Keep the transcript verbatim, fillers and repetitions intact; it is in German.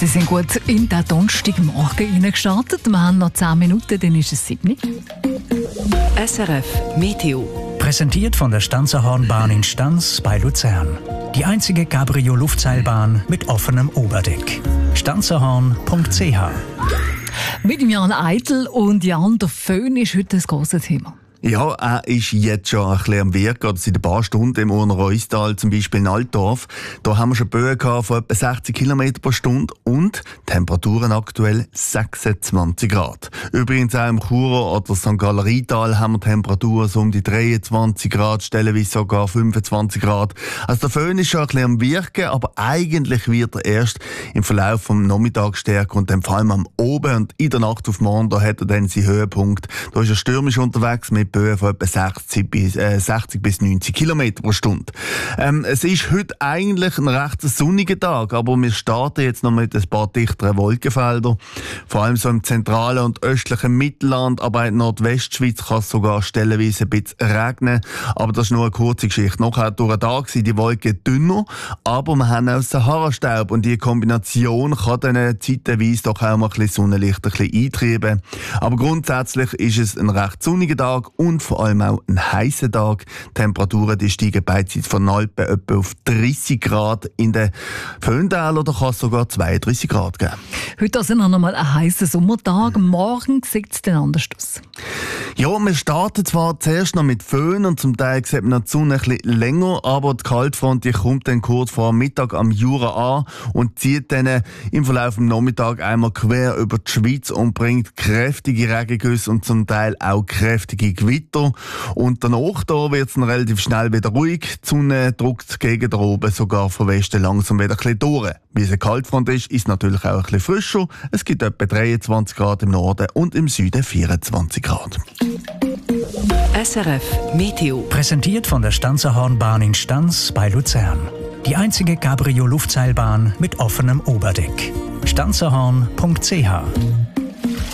Sie sind gut in den Donnerstagmorgen reingestartet. Wir haben noch zehn Minuten, dann ist es sieben. S R F Meteo. Präsentiert von der Stanzerhornbahn in Stanz bei Luzern. Die einzige Cabrio-Luftseilbahn mit offenem Oberdeck. stanzerhorn punkt c h. Mit dem Jan Eitel und Jan, der Föhn ist heute ein grosses Thema. Ja, er ist jetzt schon ein bisschen am Wirken. Oder seit ein paar Stunden im Urner-Reustal, zum Beispiel in Altdorf. Da haben wir schon Böen gehabt von etwa sechzig Kilometer pro Stunde und Temperaturen aktuell sechsundzwanzig Grad. Übrigens auch im Churer oder Sankt Galler Rheintal haben wir Temperaturen so um die dreiundzwanzig Grad, stellenweise sogar fünfundzwanzig Grad. Also der Föhn ist schon ein bisschen am Wirken, aber eigentlich wird er erst im Verlauf des Nachmittags stärker und dann vor allem am Oben und in der Nacht auf morgen, da hat er dann seinen Höhepunkt. Da ist er stürmisch unterwegs mit Böen von etwa sechzig bis, äh, sechzig bis neunzig Kilometer pro Stunde. Ähm, es ist heute eigentlich ein recht sonniger Tag, aber wir starten jetzt noch mit ein paar dichteren Wolkenfeldern. Vor allem so im zentralen und östlichen Mittelland, aber in der Nordwestschweiz kann es sogar stellenweise ein bisschen regnen. Aber das ist nur eine kurze Geschichte. Nachher durch den Tag sind die Wolken dünner, aber wir haben auch Sahara-Staub und die Kombination kann dann zeitweise doch auch mal ein bisschen Sonnenlicht ein bisschen eintreiben. Aber grundsätzlich ist es ein recht sonniger Tag und vor allem auch ein heißer Tag. Die Temperaturen die steigen beidseits von Alpen etwa auf dreißig Grad. In den Föhntälern kann es sogar zweiunddreißig Grad geben. Heute ist noch einmal ein heißer Sommertag. Morgen sieht es dann anders aus. Ja, wir starten zwar zuerst noch mit Föhn und zum Teil sieht man die Sonne ein bisschen länger, aber die Kaltfront die kommt dann kurz vor Mittag am Jura an und zieht dann im Verlauf des Nachmittags einmal quer über die Schweiz und bringt kräftige Regengüsse und zum Teil auch kräftige Gewitter. Und danach da wird es dann relativ schnell wieder ruhig. Die Sonne drückt gegen da oben sogar von Westen langsam wieder ein bisschen durch. Wie es eine Kaltfront ist, ist es natürlich auch ein bisschen frischer. Es gibt etwa dreiundzwanzig Grad im Norden und im Süden vierundzwanzig Grad. S R F Meteo. Präsentiert von der Stanzerhornbahn in Stanz bei Luzern. Die einzige Cabrio-Luftseilbahn mit offenem Oberdeck. stanzerhorn punkt c h.